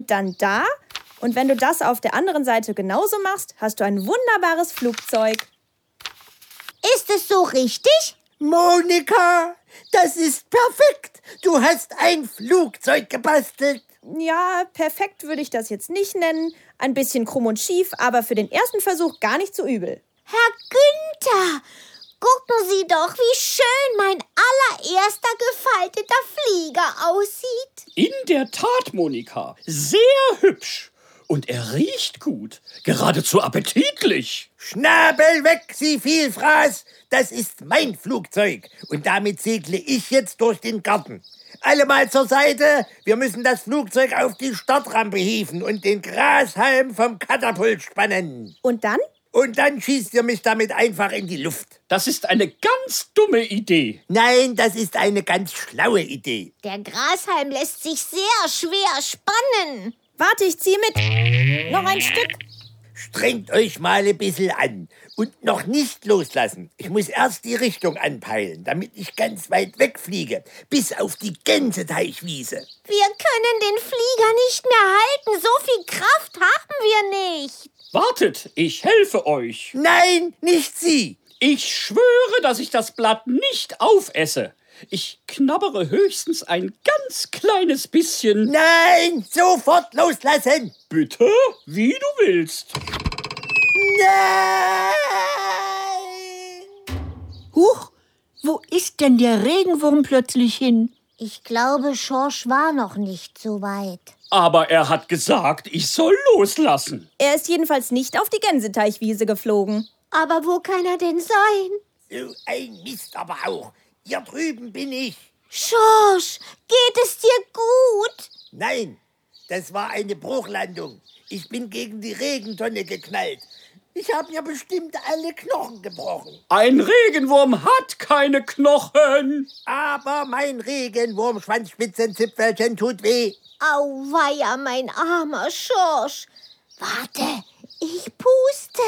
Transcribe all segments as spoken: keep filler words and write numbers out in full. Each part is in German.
steht dann da. Und wenn du das auf der anderen Seite genauso machst, hast du ein wunderbares Flugzeug. Ist es so richtig? Monika, das ist perfekt. Du hast ein Flugzeug gebastelt. Ja, perfekt würde ich das jetzt nicht nennen. Ein bisschen krumm und schief, aber für den ersten Versuch gar nicht so übel. Herr Günther, gucken Sie doch, wie schön mein allererster gefalteter Flieger aussieht. In der Tat, Monika, sehr hübsch. Und er riecht gut, geradezu appetitlich. Schnabel weg, Sie Vielfraß. Das ist mein Flugzeug. Und damit segle ich jetzt durch den Garten. Alle mal zur Seite. Wir müssen das Flugzeug auf die Startrampe hieven und den Grashalm vom Katapult spannen. Und dann? Und dann schießt ihr mich damit einfach in die Luft. Das ist eine ganz dumme Idee. Nein, das ist eine ganz schlaue Idee. Der Grashalm lässt sich sehr schwer spannen. Warte, ich ziehe mit. Noch ein Stück. Strengt euch mal ein bisschen an und noch nicht loslassen. Ich muss erst die Richtung anpeilen, damit ich ganz weit wegfliege, bis auf die Gänseteichwiese. Wir können den Flieger nicht mehr halten. So viel Kraft haben wir nicht. Wartet, ich helfe euch. Nein, nicht Sie. Ich schwöre, dass ich das Blatt nicht aufesse. Ich knabbere höchstens ein ganz kleines bisschen. Nein, sofort loslassen. Bitte? Wie du willst. Nein! Huch, wo ist denn der Regenwurm plötzlich hin? Ich glaube, Schorsch war noch nicht so weit. Aber er hat gesagt, ich soll loslassen. Er ist jedenfalls nicht auf die Gänseteichwiese geflogen. Aber wo kann er denn sein? So ein Mist aber auch. Hier drüben bin ich. Schorsch, geht es dir gut? Nein, das war eine Bruchlandung. Ich bin gegen die Regentonne geknallt. Ich habe mir bestimmt alle Knochen gebrochen. Ein Regenwurm hat keine Knochen. Aber mein Regenwurm-Schwanzspitzenzipfelchen tut weh. Auweia, mein armer Schorsch. Warte, ich puste.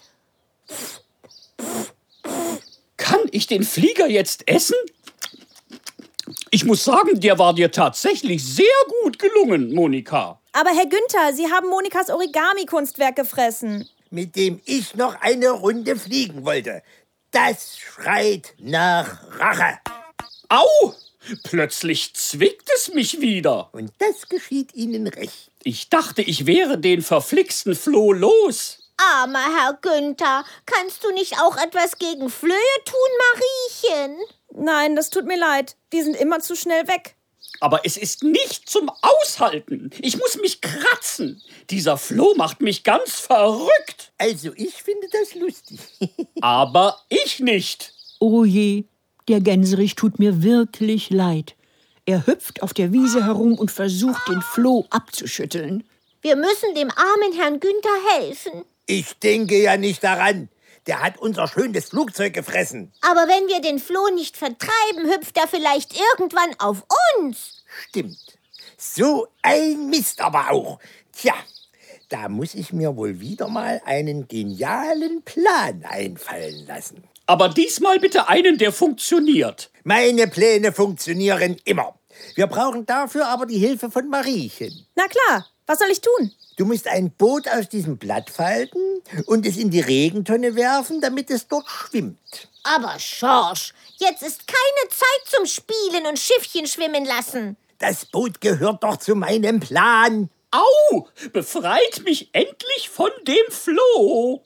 Kann ich den Flieger jetzt essen? Ich muss sagen, der war dir tatsächlich sehr gut gelungen, Monika. Aber Herr Günther, Sie haben Monikas Origami-Kunstwerk gefressen. Mit dem ich noch eine Runde fliegen wollte. Das schreit nach Rache. Au! Plötzlich zwickt es mich wieder. Und das geschieht Ihnen recht. Ich dachte, ich wäre den verflixten Floh los. Armer Herr Günther, kannst du nicht auch etwas gegen Flöhe tun, Mariechen? Nein, das tut mir leid. Die sind immer zu schnell weg. Aber es ist nicht zum Aushalten. Ich muss mich kratzen. Dieser Floh macht mich ganz verrückt. Also ich finde das lustig. Aber ich nicht. Oh je, der Gänserich tut mir wirklich leid. Er hüpft auf der Wiese herum und versucht, den Floh abzuschütteln. Wir müssen dem armen Herrn Günther helfen. Ich denke ja nicht daran. Der hat unser schönes Flugzeug gefressen. Aber wenn wir den Floh nicht vertreiben, hüpft er vielleicht irgendwann auf uns. Stimmt. So ein Mist aber auch. Tja, da muss ich mir wohl wieder mal einen genialen Plan einfallen lassen. Aber diesmal bitte einen, der funktioniert. Meine Pläne funktionieren immer. Wir brauchen dafür aber die Hilfe von Mariechen. Na klar, was soll ich tun? Du musst ein Boot aus diesem Blatt falten und es in die Regentonne werfen, damit es dort schwimmt. Aber Schorsch, jetzt ist keine Zeit zum Spielen und Schiffchen schwimmen lassen. Das Boot gehört doch zu meinem Plan. Au! Befreit mich endlich von dem Floh!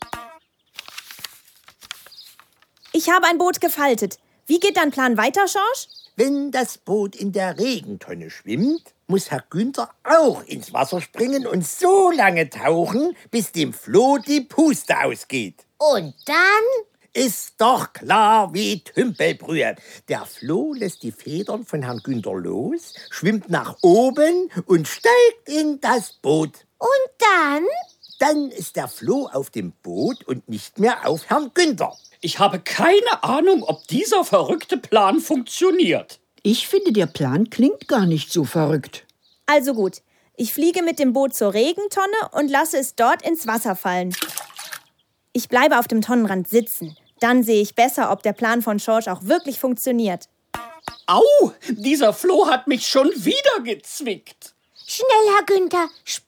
Ich habe ein Boot gefaltet. Wie geht dein Plan weiter, Schorsch? Wenn das Boot in der Regentonne schwimmt, muss Herr Günther auch ins Wasser springen und so lange tauchen, bis dem Floh die Puste ausgeht. Und dann? Ist doch klar wie Tümpelbrühe. Der Floh lässt die Federn von Herrn Günther los, schwimmt nach oben und steigt in das Boot. Und dann? Dann ist der Floh auf dem Boot und nicht mehr auf Herrn Günther. Ich habe keine Ahnung, ob dieser verrückte Plan funktioniert. Ich finde, der Plan klingt gar nicht so verrückt. Also gut, ich fliege mit dem Boot zur Regentonne und lasse es dort ins Wasser fallen. Ich bleibe auf dem Tonnenrand sitzen. Dann sehe ich besser, ob der Plan von Schorsch auch wirklich funktioniert. Au, dieser Floh hat mich schon wieder gezwickt. Schnell, Herr Günther,